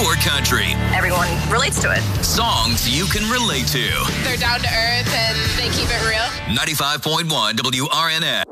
your country. Everyone relates to it. Songs you can relate to. They're down to earth and they keep it real. 95.1 WRNS.